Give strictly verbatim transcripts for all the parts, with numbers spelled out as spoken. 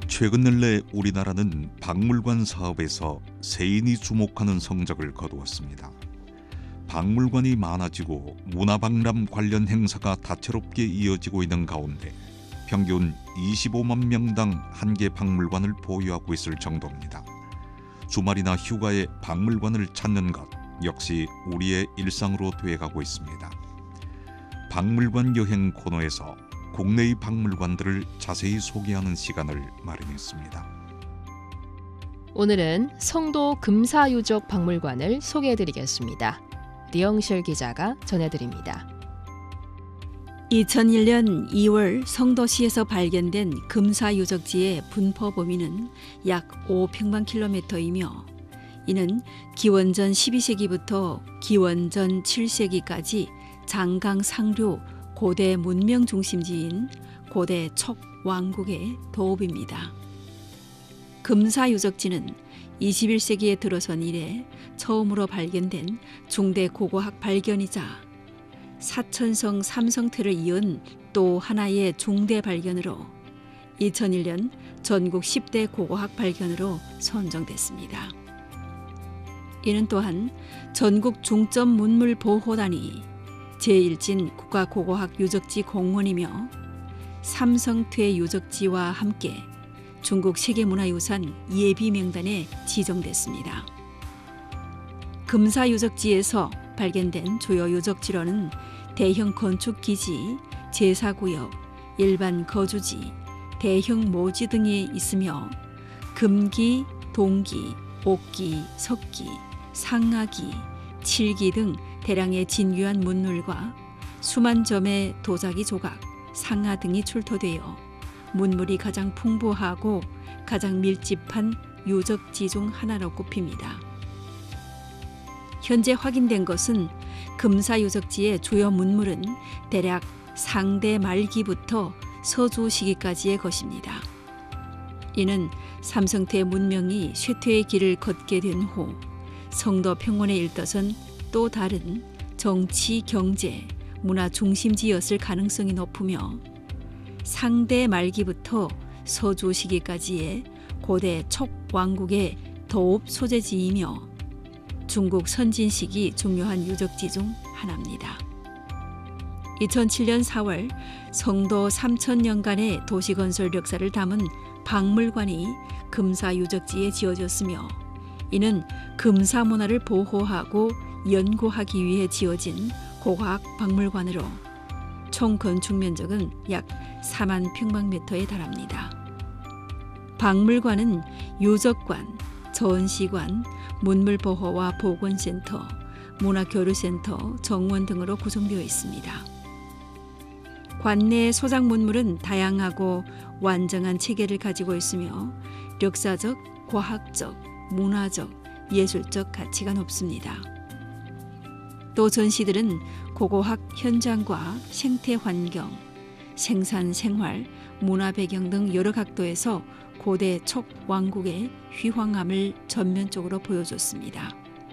최근 근래 우리나라는 박물관 사업에서 세인이 주목하는 성적을 거두었습니다. 박물관이 많아지고 문화박람 관련 행사가 다채롭게 이어지고 있는 가운데 평균 이십오만 명당 한 개 박물관을 보유하고 있을 정도입니다. 주말이나 휴가에 박물관을 찾는 것 역시 우리의 일상으로 되어가고 있습니다. 박물관 여행 코너에서 국내의 박물관들을 자세히 소개하는 시간을 마련했습니다. 오늘은 성도 금사유적 박물관을 소개해드리겠습니다. 리영실 기자가 전해드립니다. 이천일 년 이월 성도시에서 발견된 금사유적지의 분포 범위는 약 오 평방킬로미터이며 이는 기원전 십이 세기부터 기원전 칠 세기까지 장강 상류 고대 문명 중심지인 고대 촉 왕국의 도읍입니다. 금사유적지는 이십일 세기에 들어선 이래 처음으로 발견된 중대 고고학 발견이자 사천성 삼성태를 이은 또 하나의 중대 발견으로 이천일 년 전국 십 대 고고학 발견으로 선정됐습니다. 이는 또한 전국 중점 문물 보호단이 제일진 국가고고학 유적지 공원이며 삼성퇴 유적지와 함께 중국 세계문화유산 예비 명단에 지정됐습니다. 금사유적지에서 발견된 주요 유적지로는 대형 건축기지, 제사구역, 일반 거주지, 대형 모지 등이 있으며 금기, 동기, 옥기, 석기, 상하기, 칠기 등 대량의 진귀한 문물과 수만 점의 도자기 조각, 상화 등이 출토되어 문물이 가장 풍부하고 가장 밀집한 유적지 중 하나로 꼽힙니다. 현재 확인된 것은 금사유적지의 주요 문물은 대략 상대 말기부터 서주 시기까지의 것입니다. 이는 삼성태 문명이 쇠퇴의 길을 걷게 된 후 성도 평원에 일떠선 또 다른 정치, 경제, 문화 중심지였을 가능성이 높으며 상대 말기부터 서주 시기까지의 고대 촉 왕국의 도읍 소재지이며 중국 선진 시기 중요한 유적지 중 하나입니다. 이천칠 년 사월 성도 삼천 년간의 도시건설 역사를 담은 박물관이 금사유적지에 지어졌으며 이는 금사 문화를 보호하고 연구하기 위해 지어진 고고학 박물관으로 총 건축 면적은 약 사만 평방미터에 달합니다. 박물관은 유적관, 전시관, 문물보호와 보건센터, 문화교류센터, 정원 등으로 구성되어 있습니다. 관내 소장 문물은 다양하고 완전한 체계를 가지고 있으며 역사적, 과학적, 문화적, 예술적 가치가 높습니다. 또 전시들은 고고학 현장과 생태 환경, 생산 생활, 문화 배경 등 여러 각도에서 고대 촉 왕국의 휘황함을 전면적으로 보여줬습니다.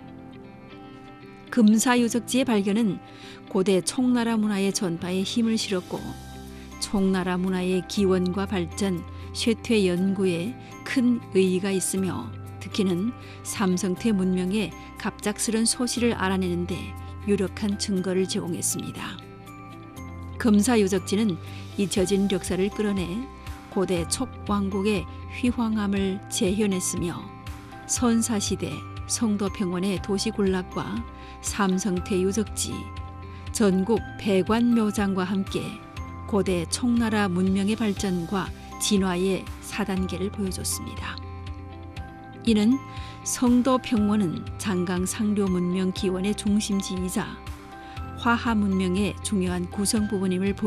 금사유적지의 발견은 고대 촉나라 문화의 전파에 힘을 실었고 촉나라 문화의 기원과 발전, 쇠퇴 연구에 큰 의의가 있으며 특히는 삼성태 문명의 갑작스런 소실을 알아내는 데 유력한 증거를 제공했습니다. 금사유적지는 잊혀진 역사를 끌어내 고대 촉 왕국의 휘황함을 재현했으며 선사시대 성도평원의 도시군락과 삼성태 유적지, 전국 백관묘장과 함께 고대 촉나라 문명의 발전과 진화의 사 단계를 보여줬습니다. 이는 성도평원은 장강 상류 문명 기원의 중심지이자 화하 문명의 중요한 구성 부분임을 보여